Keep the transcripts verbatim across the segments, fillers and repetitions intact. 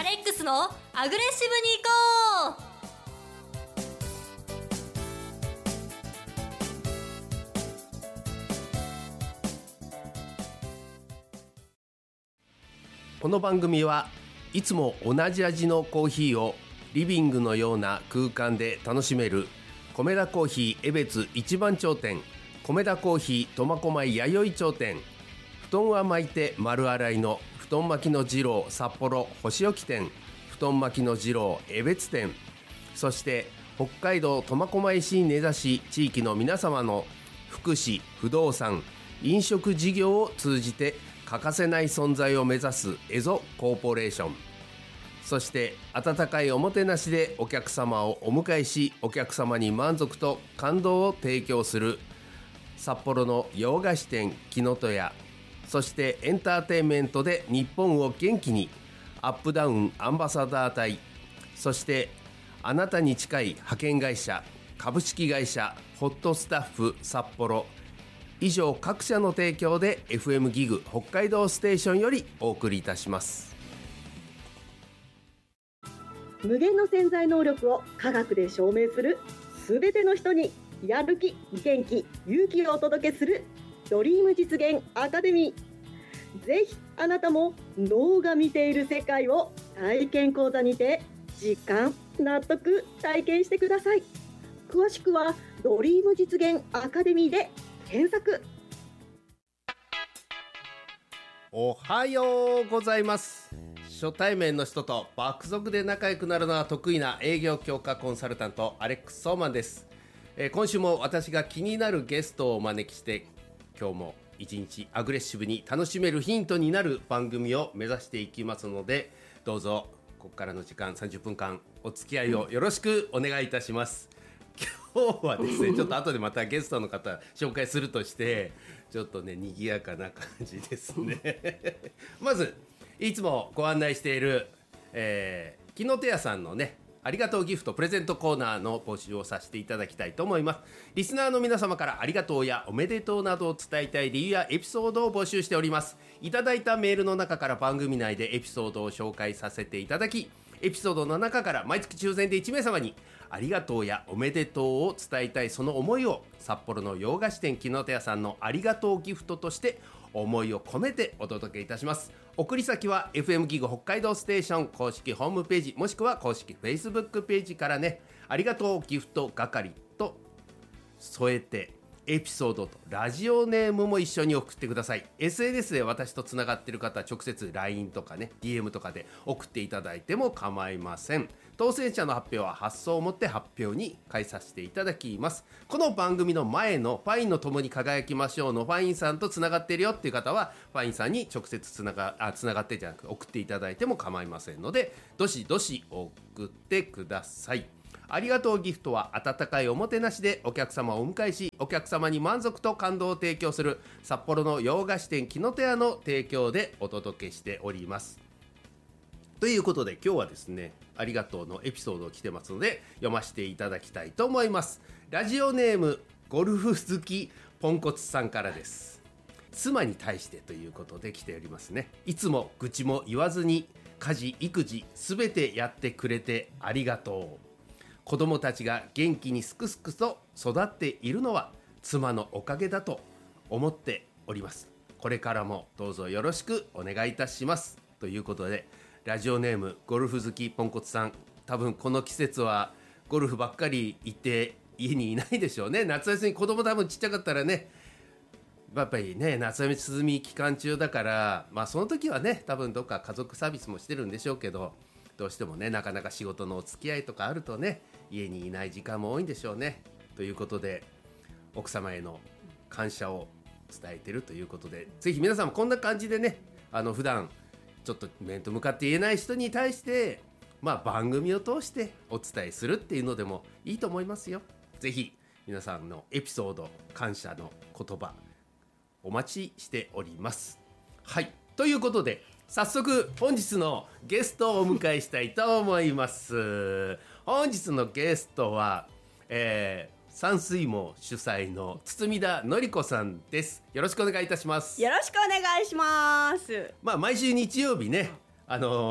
アレックスのアグレッシブに行こう。 この番組はいつも同じ味のコーヒーをリビングのような空間で楽しめるコメダコーヒー江別一番頂点、コメダコーヒー苫小牧弥生頂点、布団は巻いて丸洗いの布団巻きの二郎札幌星置店、布団巻きの二郎江別店、そして北海道苫小牧市に根ざし地域の皆様の福祉、不動産、飲食事業を通じて欠かせない存在を目指すエゾコーポレーション、そして温かいおもてなしでお客様をお迎えし、お客様に満足と感動を提供する札幌の洋菓子店木の戸屋、そしてエンターテインメントで日本を元気にアップダウンアンバサダー隊、そしてあなたに近い派遣会社株式会社ホットスタッフ札幌、以上各社の提供で エフエム ギグ北海道ステーションよりお送りいたします。 無限の潜在能力を科学で証明する、すべての人にやる気、元気、勇気をお届けするドリーム実現アカデミー。ぜひあなたも脳が見ている世界を体験講座にて実感、納得、体験してください。詳しくはドリーム実現アカデミーで検索。 おはようございます。初対面の人と爆速で仲良くなるのは得意な営業強化コンサルタントアレックス・ソーマンです。えー、今週も私が気になるゲストをお招きして、今日も一日アグレッシブに楽しめるヒントになる番組を目指していきますので、どうぞここからの時間さんじゅっぷんかんお付き合いをよろしくお願いいたします。今日はですね、ちょっと後でまたゲストの方紹介するとして、ちょっとね賑やかな感じですねまずいつもご案内している、えー、木の手屋さんのねありがとうギフトプレゼントコーナーの募集をさせていただきたいと思います。リスナーの皆様からありがとうやおめでとうなどを伝えたい理由やエピソードを募集しております。いただいたメールの中から番組内でエピソードを紹介させていただき、エピソードの中から毎月抽選でいちめいさまにありがとうやおめでとうを伝えたいその思いを、札幌の洋菓子店木の手屋さんのありがとうギフトとして思いを込めてお届けいたします。送り先は エフエム ギグ北海道ステーション公式ホームページ、もしくは公式 Facebook ページからね、ありがとうギフト係と添えてエピソードとラジオネームも一緒に送ってください。 エスエヌエス で私とつながっている方は直接 ライン とかね ディーエム とかで送っていただいても構いません。当選者の発表は発送をもって発表に返させていただきます。この番組の前のファインの共に輝きましょうのファインさんとつながっているよっていう方はファインさんに直接つながあつながってじゃなく送っていただいても構いませんので、どしどし送ってください。ありがとうギフトは温かいおもてなしでお客様をお迎えし、お客様に満足と感動を提供する札幌の洋菓子店木の手屋の提供でお届けしております。ということで今日はですね、ありがとうのエピソードを来てますので読ませていただきたいと思います。ラジオネームゴルフ好きポンコツさんからです。妻に対してということで来ておりますね。いつも愚痴も言わずに家事育児すべてやってくれてありがとう。子供たちが元気にすくすくと育っているのは妻のおかげだと思っております。これからもどうぞよろしくお願いいたしますということで、ラジオネームゴルフ好きポンコツさん、多分この季節はゴルフばっかり行って家にいないでしょうね。夏休み子供多分ちっちゃかったらね、やっぱりね夏休み期間中だから、まあその時はね多分どっか家族サービスもしてるんでしょうけど、どうしてもねなかなか仕事のお付き合いとかあるとね家にいない時間も多いんでしょうね。ということで奥様への感謝を伝えてるということで、ぜひ皆さんもこんな感じでね、あの普段ちょっと面と向かって言えない人に対して、まあ、番組を通してお伝えするっていうのでもいいと思いますよ。ぜひ皆さんのエピソード、感謝の言葉お待ちしております。はい、ということで早速本日のゲストをお迎えしたいと思います。本日のゲストは、えー、山水網主催の堤田典子さんです。よろしくお願いいたします。 よろしくお願いします。 まあ毎週日曜日ね、あのー、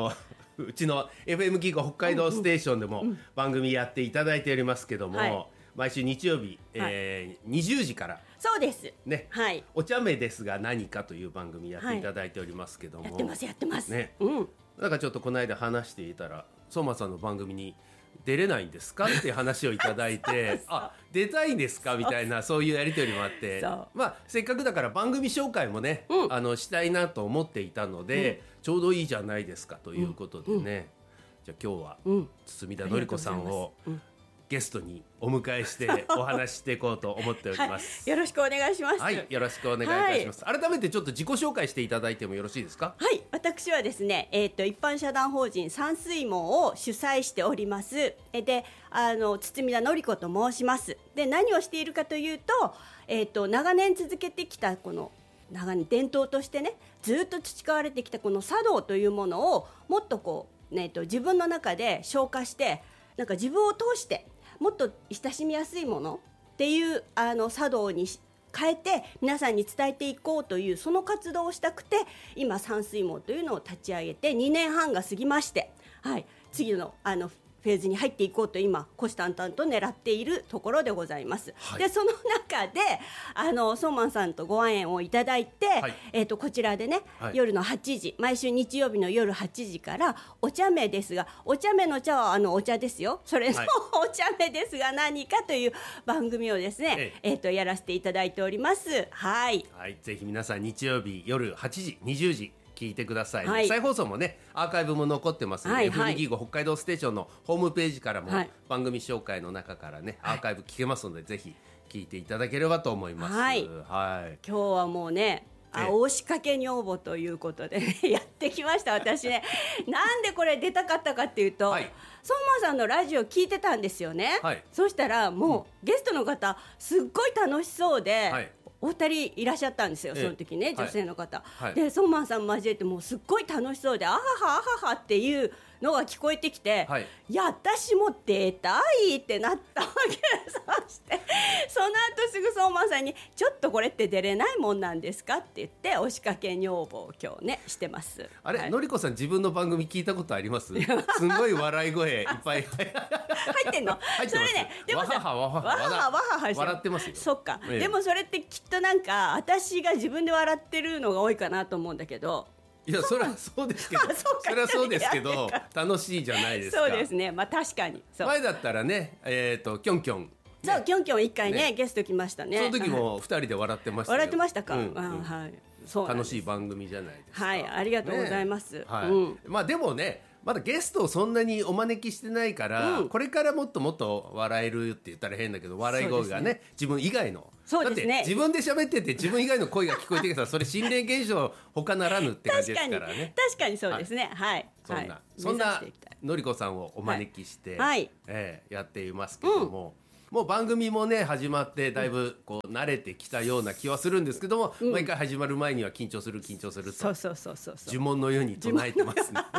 うちの エフエム ギガ北海道ステーションでも番組やっていただいておりますけども、はい、毎週日曜日、えーはい、にじゅうじからそうですね、 はい、 お茶目ですが何かという番組やっていただいておりますけども、 はい、やってますやってますね、 うん、 なんかちょっとこの間話していたら相馬さんの番組に出れないんですかっていう話をいただいてあ、出たいんですかみたいなそういうやり取りもあってまあせっかくだから番組紹介もね、うん、あのしたいなと思っていたので、うん、ちょうどいいじゃないですかということでね、うん、じゃあ今日は、うん、堤田典子さんをゲストにお迎えしてお話していこうと思っております、 はい、よろしくお願いします。 はい、よろしくお願いいたします、はい、改めてちょっと自己紹介していただいてもよろしいですか。 はい、私はですね、えー、と一般社団法人山水門を主催しておりますで、あの堤田典子と申します。で、何をしているかというと、えー、と長年続けてきたこの長年伝統としてね、ずっと培われてきたこの茶道というものをもっとこう、ね、と自分の中で消化して、なんか自分を通してもっと親しみやすいものっていうあの茶道に変えて皆さんに伝えていこうというその活動をしたくて、今山水門というのを立ち上げてにねんはんが過ぎまして、はい、次のあのフェーズに入っていこうと今虎視眈々と狙っているところでございます、はい、でその中であのソーマンさんとご縁をいただいて、はい、えー、とこちらでね、はい、夜のはちじ、毎週日曜日の夜はちじからお茶目ですが、お茶目の茶はあのお茶ですよ、それの、はい、お茶目ですが何かという番組をですね、えええー、とやらせていただいております。はい、 はい、ぜひ皆さん日曜日夜はちじにじゅうじ聞いてください、ね、はい、再放送もねアーカイブも残ってますので、はい、はい、エフエム ギガ北海道ステーションのホームページからも、はい、番組紹介の中からねアーカイブ聞けますので、はい、ぜひ聞いていただければと思います。 はい、はい、今日はもうね押しかけ女房ということで、ね、やってきました私ねなんでこれ出たかったかっていうと、はい、ソーマンさんのラジオ聞いてたんですよね、はい、そうしたらもう、うん、ゲストの方すっごい楽しそうで、はい、お二人いらっしゃったんですよ、その時ね、女性の方、はい、でソーマンさん交えてもうすっごい楽しそうであははあははっていうのが聞こえてきて、はい、いや私も出たいってなったわけそしてその後すぐソーマンさんにちょっとこれって出れないもんなんですかって言って押しかけ女房を今日ねしてます。 あれ、はい、のりこさん自分の番組聞いたことありますすごい笑い声いっぱい入ってんの入ってます。それね、でもさわははわははわはは笑ってますよ。 そっか、ええ、でもそれってきっとなんか私が自分で笑ってるのが多いかなと思うんだけど、 いやそれはそうですけどそれはそうですけど楽しいじゃないですか。 そうですね、まあ確かにそう。 前だったらね、えーとキョンキョン、ね、 そうキョンキョン一回 ね, ねゲスト来ましたね。 その時もふたりで笑ってましたよ。 笑ってましたか、うんうん、 はい、 そう楽しい番組じゃないですか。 はい、ありがとうございます、ね、はい、 うん、まあでもねまだゲストをそんなにお招きしてないから、うん、これからもっともっと笑えるって言ったら変だけど笑い声が ね, ね自分以外のそうです、ね、 だって自分で喋ってて自分以外の声が聞こえてきたらそれ心霊現象他ならぬって感じですからね。 確かにそうですね、はい、 そんな、はい、そんなのりこさんをお招きして、 はい、 えー、やっていますけども、うん、もう番組もね始まってだいぶこう慣れてきたような気はするんですけども、うん、毎回始まる前には緊張する緊張するとそうそうそうそう呪文のように唱えてますね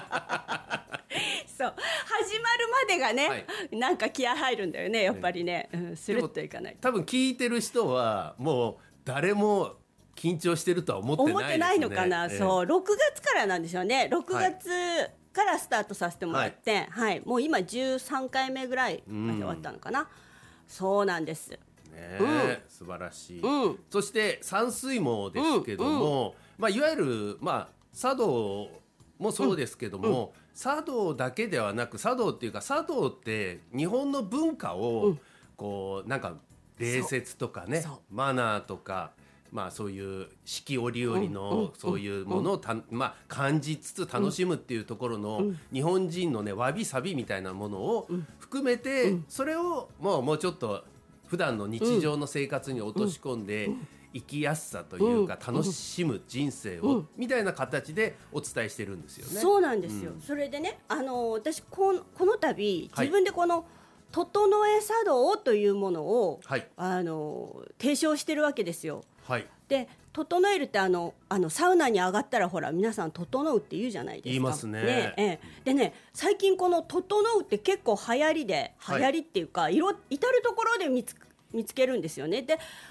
そう始まるまでがね、はい、なんか気合入るんだよねやっぱりね、うん、スルッといかないと。 多分聞いてる人はもう誰も緊張してるとは思ってないですね。 思ってないのかな、えー、そうろくがつからなんですよね。ろくがつからスタートさせてもらって、はいはい、もう今じゅうさんかいめぐらいまで終わったのかな、うん、そうなんです、ねえ、うん、素晴らしい、うん、そして山水門ですけども、うんまあ、いわゆる、まあ、茶道もそうですけども、うんうん、茶道だけではなく茶道っていうか茶道って日本の文化をこうなんか礼節とかねマナーとかまあそういう四季折々のそういうものをたまあ感じつつ楽しむっていうところの日本人のねわびさびみたいなものを含めてそれをもうもうちょっと普段の日常の生活に落とし込んで生きやすさというか楽しむ人生をみたいな形でお伝えしてるんですよね。 そうなんですよ、うん、それでねあの私この、この度自分でこの、はい整え茶道というものを、はい、あの提唱してるわけですよ、はい、で整えるってあのあのサウナに上がったらほら皆さん整うって言うじゃないですか。 言いますね。 ねええでね最近この整うって結構流行りで、はい、流行りっていうか色至るところで見つ、見つけるんですよね。で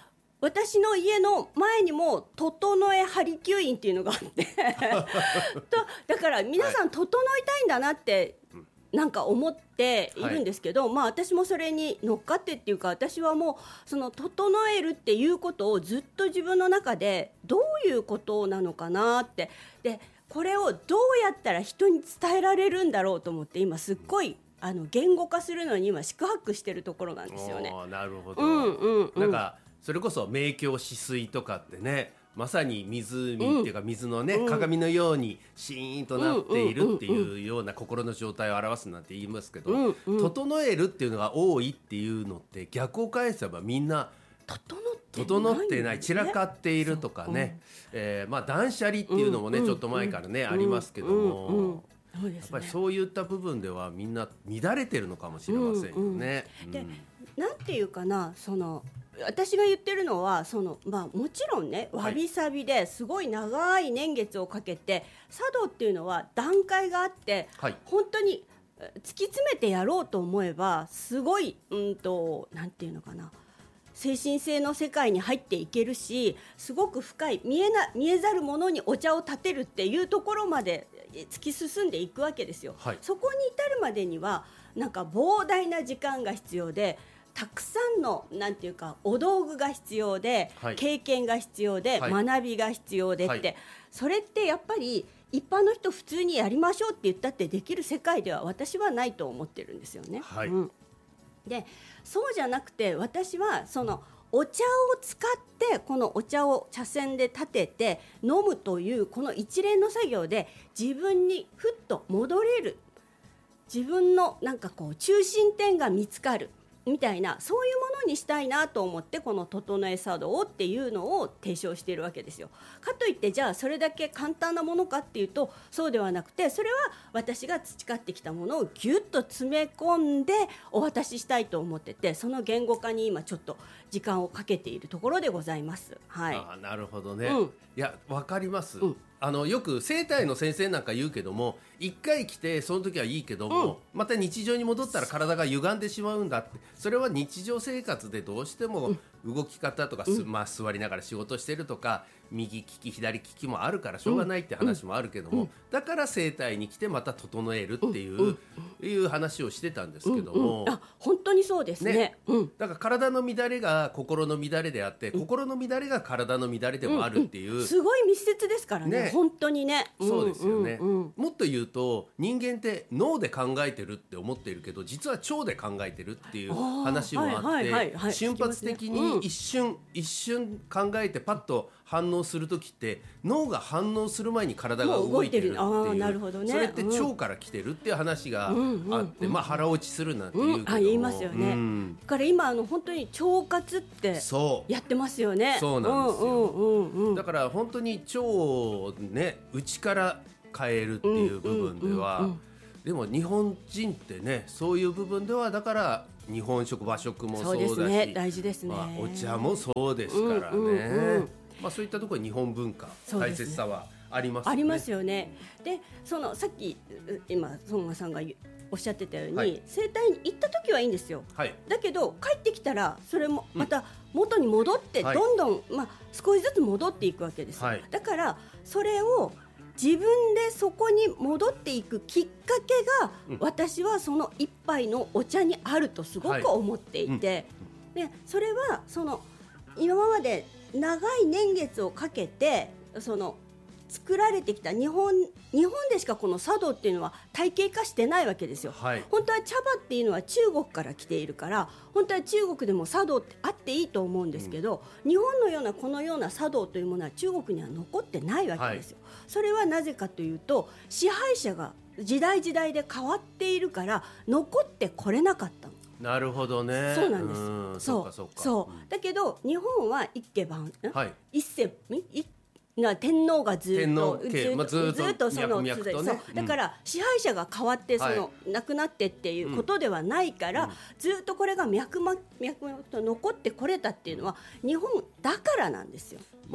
私の家の前にも整えハリキュー院っていうのがあってとだから皆さん整いたいんだなってなんか思っているんですけど、はい、まあ私もそれに乗っかってっていうか、私はもうその整えるっていうことをずっと自分の中でどういうことなのかなって、でこれをどうやったら人に伝えられるんだろうと思って今すっごいあの言語化するのに今四苦八苦してるところなんですよね。 なるほど、 うんうんうん、 なんかそれこそ明鏡止水とかってね、まさに湖っていうか水のね、うん、鏡のようにシーンとなっているっていうような心の状態を表すなんて言いますけど、うんうん、整えるっていうのが多いっていうのって逆を返せばみんな整ってない、 整ってない、散らかっているとかね、えー、まあ断捨離っていうのもね、うん、ちょっと前からね、うん、ありますけども、うんうんうん、やっぱりそういった部分ではみんな乱れてるのかもしれませんよね。 うんうん、で、なんていうかな、その私が言ってるのはその、まあ、もちろんねわびさびですごい長い年月をかけて茶道っていうのは段階があって、はい、本当に突き詰めてやろうと思えばすごい、うんと、なんていうのかな、精神性の世界に入っていけるし、すごく深い見えな、見えざるものにお茶を立てるっていうところまで突き進んでいくわけですよ。はい、そこに至るまでにはなんか膨大な時間が必要で、たくさんのなんていうかお道具が必要で、はい、経験が必要で、はい、学びが必要でって、はい、それってやっぱり一般の人普通にやりましょうって言ったってできる世界では私はないと思ってるんですよね。はい、うん、でそうじゃなくて、私はそのお茶を使ってこのお茶を茶筅で立てて飲むというこの一連の作業で自分にふっと戻れる、自分のなんかこう中心点が見つかるみたいな、そういうものにしたいなと思ってこの整え茶道っていうのを提唱しているわけですよ。かといってじゃあそれだけ簡単なものかっていうとそうではなくて、それは私が培ってきたものをギュッと詰め込んでお渡ししたいと思ってて、その言語化に今ちょっと時間をかけているところでございます。はい、 あ、なるほどね、 うん、 いやわかります、 うん、 あのよく整体の先生なんか言うけども、一回来てその時はいいけども、うん、また日常に戻ったら体が歪んでしまうんだって、それは日常生活でどうしても動き方とか、うん、まあ、座りながら仕事してるとか右利き左利きもあるからしょうがないって話もあるけども、うん、だから整体に来てまた整えるっていう、うんうん、いう話をしてたんですけども、 うんうん、あ、本当にそうですね、ね、うん、 だから体の乱れが心の乱れであって、うん、心の乱れが体の乱れでもあるっていう、うんうん、 すごい密接ですからね、ね、本当にね、 そうですよね、 うんうんうん、 もっと言うと人間って脳で考えてるって思っているけど実は腸で考えてるっていう話もあって、はいはいはい、瞬発的に一瞬、うん、一瞬考えてパッと反応するときって脳が反応する前に体が動いてるっていう、 あ、なるほどね、 それって腸から来てるっていう話があって、うんうんうん、まあ、腹落ちするなんて言うけども、 うん、あ、言いますよね、うん、だから今あの本当に腸活ってやってますよね。 そうなんですよ、うんうんうんうん、だから本当に腸をね内から変えるっていう部分では、うんうんうんうん、でも日本人ってねそういう部分ではだから日本食和食もそうだし、そうですね、 大事ですね、 まあ、お茶もそうですからね、うんうんうん、まあ、そういったところに日本文化、大切さはありますよね。 ありますよね。でそのさっき今孫賀さんがおっしゃってたように、はい、整体に行った時はいいんですよ、はい、だけど帰ってきたらそれもまた元に戻ってどんどん、はい、まあ、少しずつ戻っていくわけですよ、はい、だからそれを自分でそこに戻っていくきっかけが、うん、私はその一杯のお茶にあるとすごく思っていて、はい、うん、でそれはその今まで長い年月をかけてその作られてきた日本、日本でしかこの茶道っていうのは体系化してないわけですよ、はい、本当は茶葉っていうのは中国から来ているから本当は中国でも茶道ってあっていいと思うんですけど、うん、日本のようなこのような茶道というものは中国には残ってないわけですよ、はい、それはなぜかというと支配者が時代時代で変わっているから残ってこれなかったの。 なるほどね。 そうなんです。うん、そうそうそう。だけど日本は一家万、はい、一世一な天皇がずっとずっと、まあ、ずっと、ずっとその脈々とね、そうだから支配者が変わってその、はい、亡くなってっていうことではないから、うん、ずっとこれが脈々脈々と残ってこれたっていうのは日本だからなんですよ。 まあ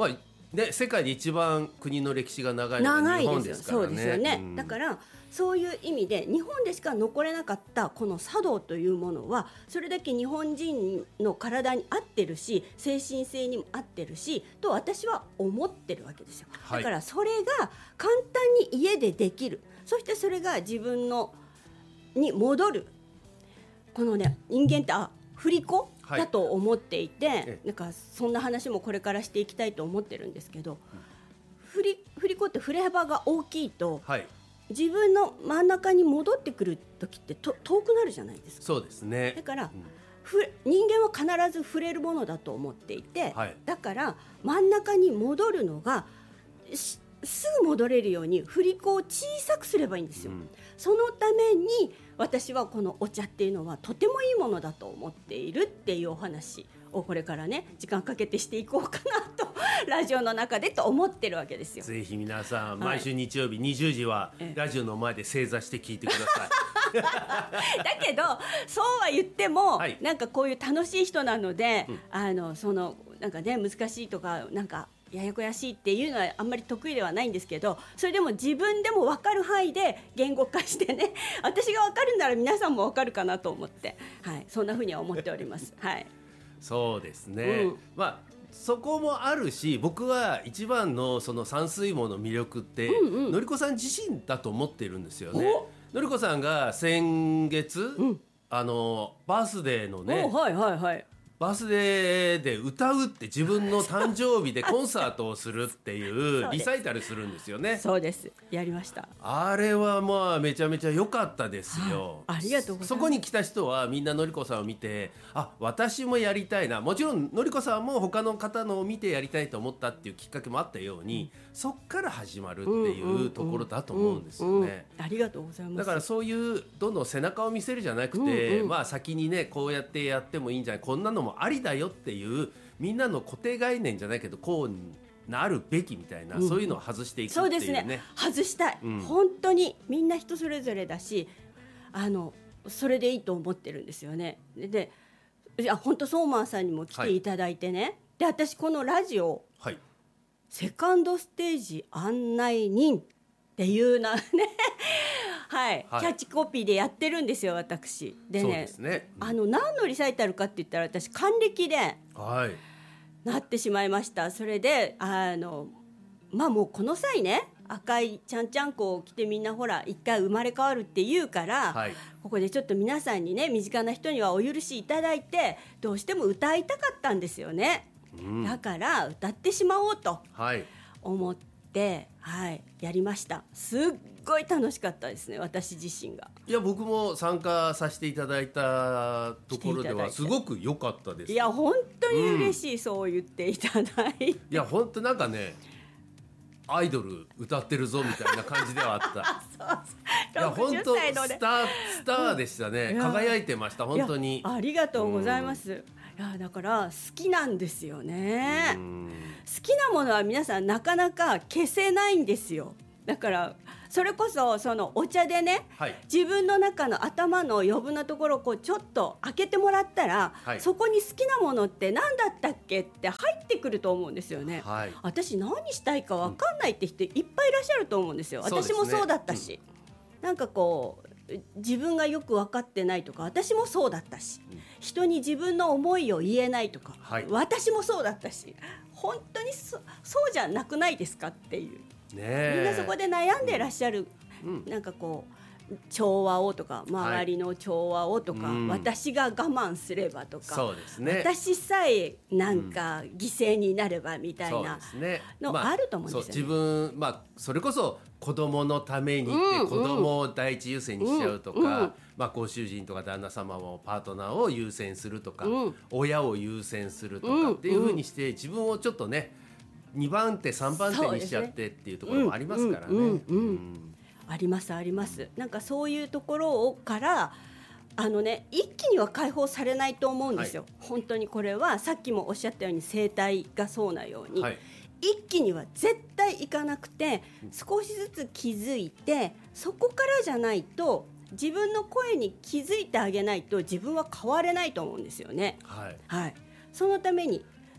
で世界で一番国の歴史が長いのが日本長いでよ。 ですすからね。 そうですよね、 うんだからそういう意味で日本でしか残れなかったこの茶道というものはそれだけ日本人の体に合ってるし精神性にも合ってるしと私は思ってるわけですよ。 はいだからそれが簡単に家でできる、そしてそれが自分のに戻る、このね人間ってあ振り子はいだと思っていて、 えなんかそんな話もこれからしていきたいと思ってるんですけど、振り振り子って振れ幅が大きいとはい、 自分の真ん中に戻ってくる時ってと遠くなるじゃないですか。 そうですね。 だから、 うんふ人間は必ず触れるものだと思っていて、 はいだから真ん中に戻るのがしすぐ戻れるように振り子を小さくすればいいんですよ、 うんそのために私はこのお茶っていうのはとてもいいものだと思っているっていうお話をこれからね時間かけてしていこうかなとラジオの中でと思ってるわけですよ。 ぜひ皆さん、 はい毎週日曜日にじゅうじはええラジオの前で正座して聞いてください。 だけどそうは言っても、 はいなんかこういう楽しい人なので、 うんあのそのなんかね難しいとかなんかややこやしいっていうのはあんまり得意ではないんですけど、それでも自分でも分かる範囲で言語化してね私が分かるなら皆さんも分かるかなと思って、はい、そんなふうには思っております。はいそうですね、 うんまあそこもあるし、僕は一番のその山水門の魅力って、 うんうんのりこさん自身だと思ってるんですよね。 おのりこさんが先月、 んあのバースデーのね、 おはいはいはいバースデーで歌うって自分の誕生日でコンサートをするっていそうですうリサイタルするんですよね。 そうですやりました。 あれはまあめちゃめちゃ良かったですよ、 はいありがとうございますそこに来た人はみんなのりこさんを見て、あ、私もやりたいな、もちろんのりこさんも他の方のを見てやりたいと思ったっていうきっかけもあったように、そっから始まるっていうところだと思うんですよね。 うんうんうんありがとうございます。 だからそういうどんどん背中を見せるじゃなくて、 うんうんまあ先にねこうやってやってもいいんじゃない、こんなのもありだよっていうみんなの固定概念じゃないけどこうなるべきみたいな、 うんそういうのを外していくっていうね。 そうですね外したい、 うん本当にみんな人それぞれだしあのそれでいいと思ってるんですよね。ででいや本当ソーマンさんにも来ていただいてね、はい、で私このラジオはい、 セカンドステージ案内人っていうなねはい、 はいキャッチコピーでやってるんですよ私でそうねですね、 あの何のリサイタルかって言ったら私還暦ではい、 なってしまいました。それであのまあもうこの際ね赤いちゃんちゃんこを着てみんなほら一回生まれ変わるって言うから、 はい、 ここでちょっと皆さんにね身近な人にはお許しいただいてどうしても歌いたかったんですよね、 うんだから歌ってしまおうとはい、 思って、はい、やりました。すっごい楽しかったですね私自身が。 いや僕も参加させていただいたところでは来ていただいてすごく良かったです。 いや本当に嬉しい、そう言っていただいていや本当なんかねアイドル歌ってるぞみたいな感じではあったいや本当ろくじゅっさいのねスタースターでしたね、 うんいや輝いてました本当に。 いやありがとうございます、いやだから好きなんですよね、 うん好きなものは皆さんなかなか消せないんですよ。だからそれこそそのお茶でね、 はい、 自分の中の頭の余分なところをこうちょっと開けてもらったら、 はいそこに好きなものって何だったっけって入ってくると思うんですよね、 はい、 私何したいか分かんないって人いっぱいいらっしゃると思うんですよ。 そうですね私もそうだったし、なんかこう自分がよく分かってないとか私もそうだったし、 うん人に自分の思いを言えないとか、 はい私もそうだったし、本当に そ, そうじゃなくないですかっていう、 ねえみんなそこで悩んでらっしゃる、 うんなんかこう調和をとか周りの調和をとか、 うん私が我慢すればとか、 そうですね私さえなんか犠牲になればみたいそうなですねのまああると思うんですよね。 そう自分、まあ、それこそ子供のためにってうん子供を第一優先にしちゃうとか、 うんうんまあ、ご主人とか旦那様もパートナーを優先するとか、 うん親を優先するとうんかっていうふうにして自分をちょっとねにばん手さんばん手にしちゃってっていうところもありますからね。 うんうんうんうんうんありますあります。なんかそういうところをからあのね一気には解放されないと思うんですよ、はい、本当にこれはさっきもおっしゃったように生態がそうなように、 はい、 一気には絶対いかなくて少しずつ気づいてそこからじゃないと自分の声に気づいてあげないと自分は変われないと思うんですよね。 はいはい、そのために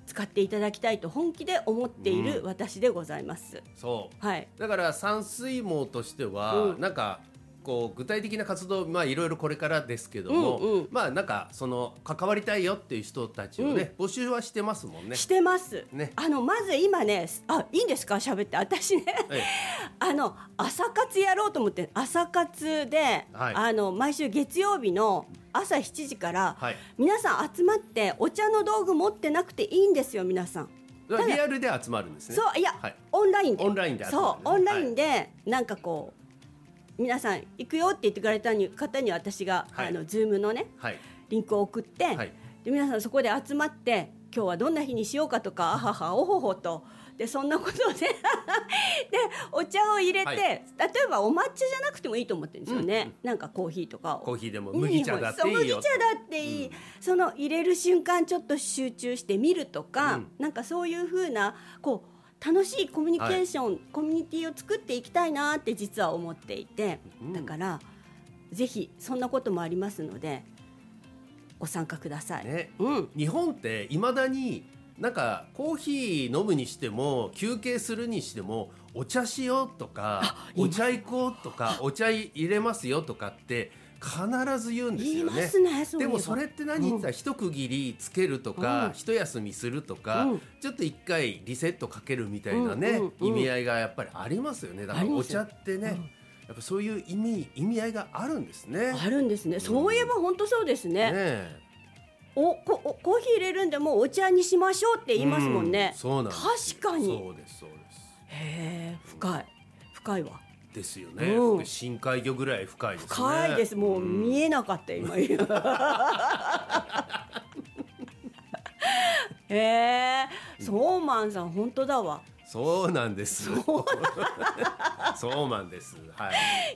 使っていただきたいと本気で思っている私でございます、 うん、そう、 はい、 だから山水網としては、うん、なんかこう具体的な活動、まあいろいろこれからですけども、うんうん、まあなんかその関わりたいよっていう人たちをね、うん、募集はしてますもんね。 してます、ね、あのまず今ね、あ、いいんですか喋って、私ね、はい、あの朝活やろうと思って、朝活で、はい、あの毎週月曜日の朝しちじから、はい、皆さん集まってお茶の道具持ってなくていいんですよ、皆さん。 リアルで集まるんですね。 そう、いや、はい、オンラインで、 オンラインで集まる、ね、 そう、オンラインで、はい、なんかこう皆さん行くよって言ってくれた方に私が、はい、あの Zoom のね、はい、リンクを送って、はい、で皆さんそこで集まって今日はどんな日にしようかとか、あははおほほと、でそんなことででお茶を入れて、はい、例えばお抹茶じゃなくてもいいと思ってるんですよね、うんうん、なんかコーヒーとかコーヒーでも麦茶だっていいよ、 麦茶だっていい、うん、その入れる瞬間ちょっと集中してみるとか、うん、なんかそういう風なこう楽しいコミュニケーション、はい、コミュニティを作っていきたいなって実は思っていて、うん、だからぜひそんなこともありますのでご参加ください、ね、うん、 日本っていまだになんかコーヒー飲むにしても休憩するにしてもお茶しようとかお茶行こうとかお茶入れますよとかって必ず言うんですよ ね, ねでもそれって何言ったら、うん、一区切りつけるとか、うん、一休みするとか、うん、ちょっと一回リセットかけるみたいなね、うんうんうん、意味合いがやっぱりありますよね。だからお茶ってね、うん、やっぱそういう意味、意味合いがあるんですね。 あるんですね、うん、そういえば本当そうですね。ねおこおコーヒー入れるんでもお茶にしましょうって言いますもんね、 うん、そうなんです。 確かにそうですそうです。 へー、深い深いわですよね、うん、深海魚ぐらい深いですね。 深いです、もう見えなかった、うん、今へえー、ソーマンさん本当だわ。 そうなんですそうなんです、はい、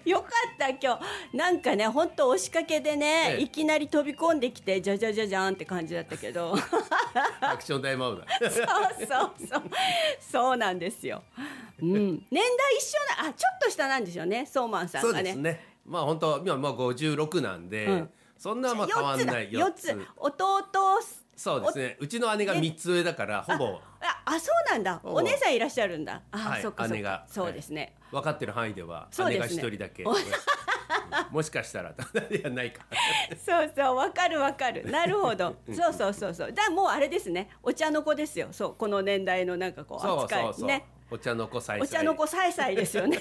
よかった今日なんかね本当押しかけでね、ええ、いきなり飛び込んできてじゃじゃじゃじゃんって感じだったけどアクション大魔王だそうそうそうそうなんですよ、うん、年代一緒な、あちょっと下なんですよね、ソーマンさんがね。 そうですね、まあ本当今まあごじゅうろくなんで、うん、そんなまあ変わんないよっつだ、よっつ弟。そうですね、うちの姉がみっつ上だからほぼああ、そうなんだ、お姉さんいらっしゃるんだ。あ、はい、そっかそっか、姉がそうですね、 はい、分かってる範囲では姉が一人だけ、ね、もしかしたらいやないかそうそう、分かる分かる、なるほどそうそうそうそう、だもうあれですね、お茶の子ですよ。そう、この年代のなんかこう扱い、そうそうそう、ね、 お茶の子さいさい、 お茶の子さいさいですよね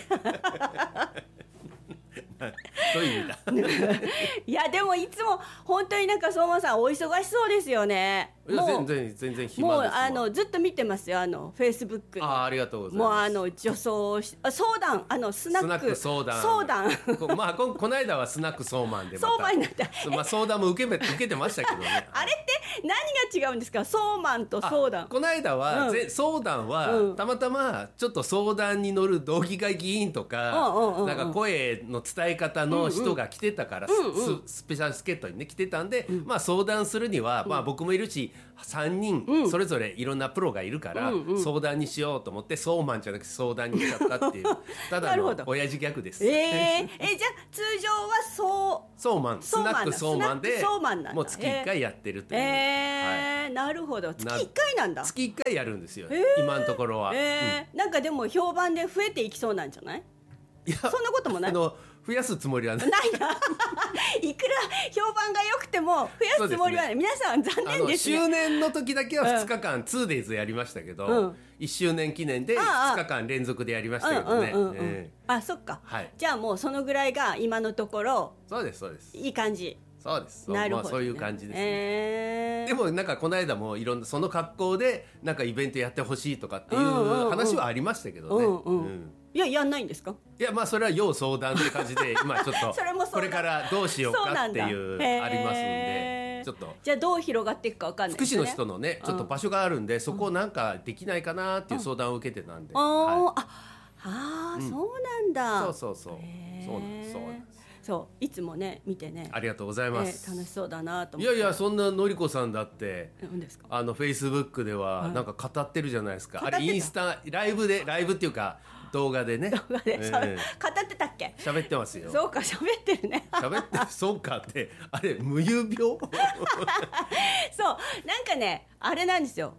そういう意味だいやでもいつも本当になんか相馬さんお忙しそうですよね。 いや全然全然暇ですわ。 もうあのずっと見てますよ、あのフェイスブックの。 あ、ありがとうございます。 もうあの女装しあ相談、あのスナック相談相談まあここの間はスナックソーマンでまた相馬になったまあ相談も受け受けてましたけどねあれって何が違うんですか、ソーマンと相談。 この間は、うん、相談は、うん、たまたまちょっと相談に乗る道議会議員とか、うんうんうん、なんか声の伝え方の人が来てたから、うんうん、ス, スペシャル助っ人にね来てたんで、うん、まあ相談するには、うん、まあ僕もいるしさんにん、うん、それぞれいろんなプロがいるから、うんうん、相談にしようと思ってソーマンじゃなくて相談にしちゃったっていうただの親父ギャグです。 えー、えじゃあ通常はそうソーマンスナックソーマンでソーマンなんだ、 もう月いっかいやってるという、 えーはい、なるほど、月いっかいなんだ。 月いっかいやるんですよ、えー、今のところは、 えーうん、なんかでも評判で増えていきそうなんじゃない？いやそんなこともない。 あの増やすつもりはないないないくら評判が良くても増やすつもりはない、ね、皆さん残念ですね。 周年の時だけはふつかかん、うん、ツーデイズやりましたけど、うん、いっしゅうねん記念でふつかかん連続でやりましたけどね、うんうんうんうんえー、あそっか、 はい、 じゃあもうそのぐらいが今のところそうですそうですいい感じ。 そうです。 なるほど、ね、 まあ、そういう感じですね、 えー、 でもなんかこの間もいろんなその格好でなんかイベントやってほしいとかっていう話はありましたけどね、うんうんうんうん、 いややんないんですか？ いやまあそれは要相談って感じで今ちょっとこれからどうしようかっていうありますんで、ちょっとじゃあどう広がっていくか分かんないですね。 福祉の人のねちょっと場所があるんで、うん、そこをなんかできないかなっていう相談を受けてたんで、 うん、はい、ああ、うん、そうなんだ。 そうそうそうそうなんですそうなんです。 そういつもね見てねありがとうございます、 えー、楽しそうだなと思って。 いやいやそんなのりこさんだって何ですか、 あのフェイスブックではなんか語ってるじゃないですか、あれインスタライブでライブっていうか動画でね動画で、えー、語ってたっけ？ 喋ってますよ。 そうか喋ってるね喋ってそうかってあれ無遊病そうなんかねあれなんですよ、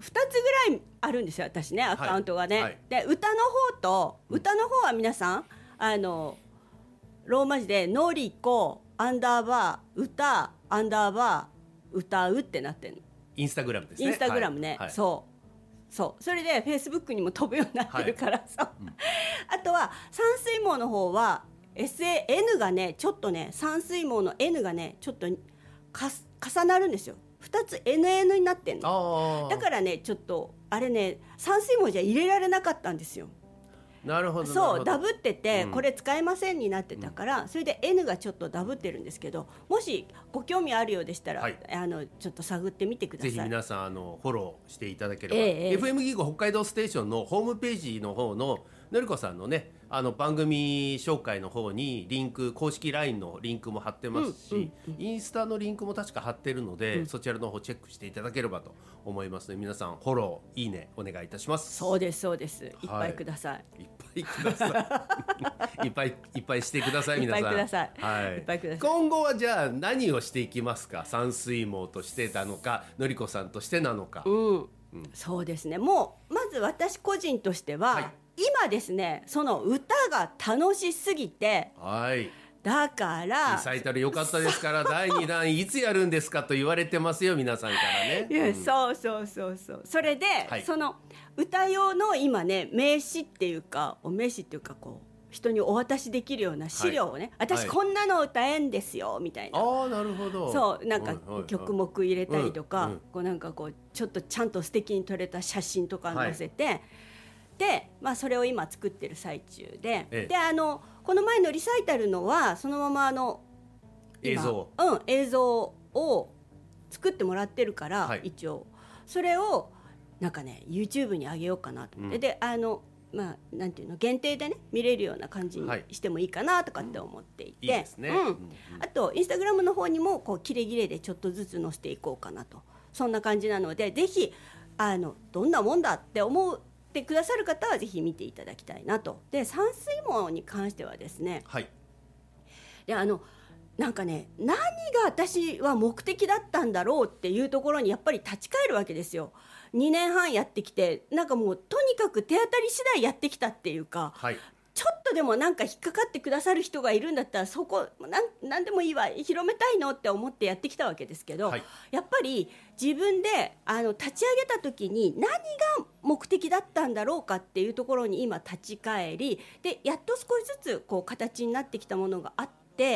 ふたつぐらいあるんですよ私ねアカウントがね、 はいはい、 で歌の方と歌の方は皆さんあのローマ字でのりこアンダーバー歌アンダーバー歌うってなってるの。 インスタグラムですね。 インスタグラムね、 はいはい、 そうそうそれでフェイスブックにも飛ぶようになってるからさ、はいうん、あとは山水網の方は エスエーエヌ がねちょっとね山水網の N がねちょっとか重なるんですよ。ふたつ エヌエヌ になってんの。だからねちょっとあれね山水網じゃ入れられなかったんですよ。 なるほどそうダブってて、うん、これ使えませんになってたから、うん、それで N がちょっとダブってるんですけど、もしご興味あるようでしたら、はい、あのちょっと探ってみてください。 ぜひ皆さんあのフォローしていただければ、えー、エフエム ギゴ北海道ステーションのホームページの方ののりこさんのねあの番組紹介の方にリンク公式 ライン のリンクも貼ってますし、うんうんうん、インスタのリンクも確か貼ってるので、うん、そちらの方チェックしていただければと思いますので、皆さんフォローいいねお願いいたします。 そうですそうです、いっぱいください、 はい、いっぱいくださいいっぱいいっぱいしてください皆さん。 いっぱいください、 はい、いっぱいください。今後はじゃあ何をしていきますか。山水網としてなのかのりこさんとしてなのか、 うんうん、そうですね。もうまず私個人としては、はい、今ですねその歌が楽しすぎて、 はい、 だからリサイタル良かったですからだいにだんいつやるんですかと言われてますよ皆さんからね。 いや、うん、そうそうそうそうそれで、はい、その歌用の今ね名刺っていうかお名刺っていうかこう人にお渡しできるような資料をね、はい、私こんなの歌えんですよみたいな、 ああなるほど。 そうなんか曲目入れたりとか、うんうん、こうなんかこうちょっとちゃんと素敵に撮れた写真とか載せて、はい、で、まあ、それを今作ってる最中で、ええ、であのこの前のリサイタルのはそのままあの映像、 うん、映像を作ってもらってるから、はい、一応それをなんかね YouTube に上げようかなと思って、うん、であのまあ、なんていうの限定でね見れるような感じにしてもいいかなとかって思っていて、はい、いいですね、うんうん、あとインスタグラムの方にもこうキレキレでちょっとずつ載せていこうかなと、そんな感じなのでぜひあのどんなもんだって思ってくださる方はぜひ見ていただきたいなと。で山水網に関してはですね、 はい、 であのなんかね何が私は目的だったんだろうっていうところにやっぱり立ち返るわけですよ。にねんはんやってきてなんかもうとにかく手当たり次第やってきたっていうか、 はい、 ちょっとでもなんか引っかかってくださる人がいるんだったらそこなんなんでもいいわ広めたいのって思ってやってきたわけですけど、はい、やっぱり自分であの立ち上げた時に何が目的だったんだろうかっていうところに今立ち返りでやっと少しずつこう形になってきたものがあって、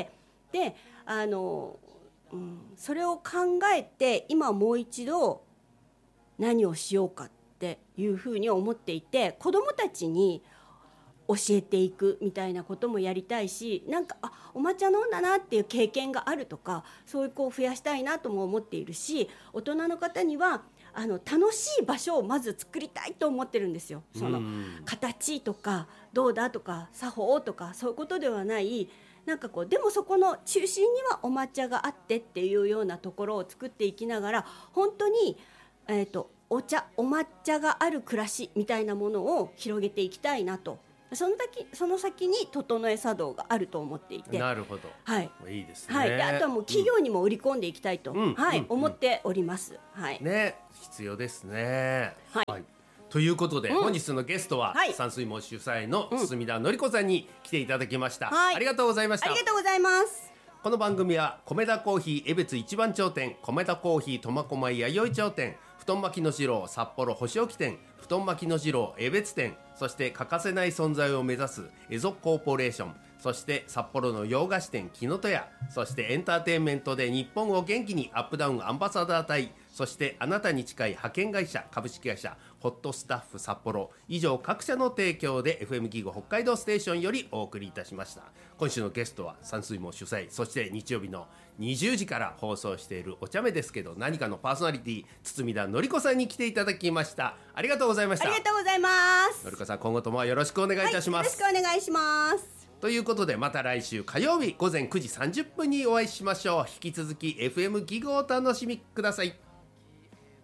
であの、うん、それを考えて今もう一度何をしようかっていうふうに思っていて、子どもたちに教えていくみたいなこともやりたいし、なんかあお抹茶飲んだなっていう経験があるとかそういう子を増やしたいなとも思っているし、大人の方にはあの楽しい場所をまず作りたいと思ってるんですよ。その形とかどうだとか作法とかそういうことではない、なんかこうでもそこの中心にはお抹茶があってっていうようなところを作っていきながら、本当にえーと、お茶お抹茶がある暮らしみたいなものを広げていきたいなと、その先、その先に整え茶道があると思っていて、 なるほど、 はい、 いいですね、 はい、であとはもう企業にも売り込んでいきたいと、うんはいうん、思っております、はい、 ね、必要ですね、 はいはい、ということで、うん、本日のゲストは、 はい、 山水網主催の住田のりこさんに来ていただきました、 はい、 ありがとうございました。 ありがとうございます。 この番組は米田コーヒー江別一番町店、米田コーヒー苫小牧弥生町店、布団巻きの次郎札幌星置店、布団巻きの次郎江別店、そして欠かせない存在を目指すエゾコーポレーション、そして札幌の洋菓子店木の戸屋、そしてエンターテインメントで日本を元気にアップダウンアンバサダー隊、そしてあなたに近い派遣会社株式会社ホットスタッフ札幌、以上各社の提供で エフエム ギゴ北海道ステーションよりお送りいたしました。今週のゲストは山水網主催、そして日曜日のにじゅうじから放送しているお茶目ですけど何かのパーソナリティ堤田のりこさんに来ていただきました。ありがとうございました。 ありがとうございます。 のりこさん、今後ともよろしくお願いいたします、 はい、よろしくお願いします。 ということでまた来週火曜日午前くじさんじゅっぷんにお会いしましょう。引き続き エフエム ギゴをお楽しみください。